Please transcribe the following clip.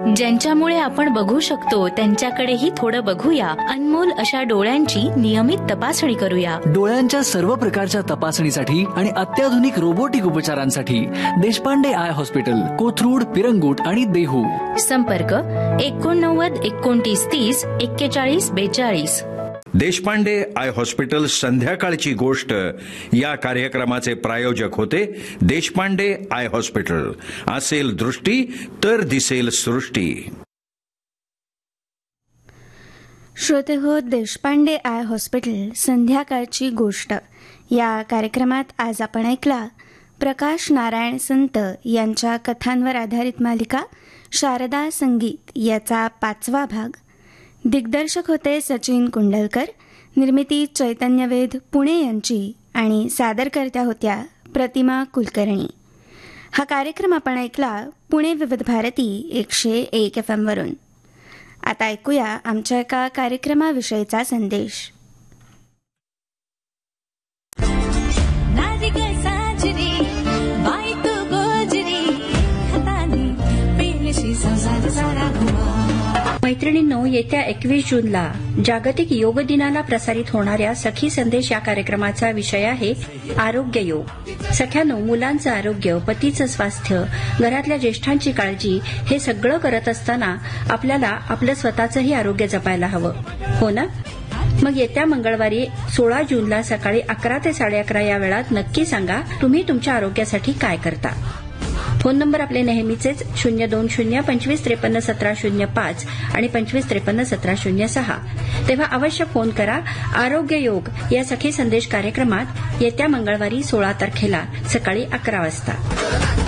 ज्यांच्यामुळे आपण बघू शकतो त्यांच्याकडेही थोडं बघूया. अनमोल अशा डोळ्यांची नियमित तपासणी करूया. डोळ्यांच्या सर्व प्रकारच्या तपासणीसाठी आणि अत्याधुनिक रोबोटिक उपचारांसाठी देशपांडे आय हॉस्पिटल, कोथरूड, पिरंगुट आणि देहू. संपर्क 89 29 30 41 42. देशपांडे आय हॉस्पिटल संध्याकाळची गोष्ट या कार्यक्रमाचे प्रायोजक होते देशपांडे आय हॉस्पिटल. असेल दृष्टी तर दिसेल सृष्टी. श्रोतेहो, देशपांडे आय हॉस्पिटल संध्याकाळची गोष्ट या कार्यक्रमात आज आपण ऐकला प्रकाश नारायण संत यांच्या कथांवर आधारित मालिका शारदा संगीत याचा 5वा भाग. दिग्दर्शक होते सचिन कुंडलकर, निर्मिती चैतन्यवेध पुणे यांची आणि सादरकर्त्या होत्या प्रतिमा कुलकर्णी. हा कार्यक्रम आपण ऐकला पुणे विविध भारती 101 FM वरून. आता ऐकूया आमच्या एका कार्यक्रमाविषयीचा संदेश. मैत्रिणींनो, येत्या 21 जूनला जागतिक योग दिनाला प्रसारित होणाऱ्या सखी संदेश या कार्यक्रमाचा विषय आहे आरोग्य योग. सख्यानो, मुलांचं आरोग्य, पतीचं स्वास्थ्य, घरातल्या ज्येष्ठांची काळजी हे सगळं करत असताना आपल्याला आपलं स्वतःचंही आरोग्य जपायला हवं, हो ना? मग येत्या मंगळवारी 16 जूनला सकाळी 11 ते 11:30 या वेळात नक्की सांगा तुम्ही तुमच्या आरोग्यासाठी काय करता. फोन नंबर आपले नेहमीचेच 020 25 53 1705 आणि 25 53 1706. तेव्हा अवश्य फोन करा. आरोग्य योग या सखी संदेश कार्यक्रमात येत्या मंगळवारी 16 तारखेला सकाळी 11 वाजता.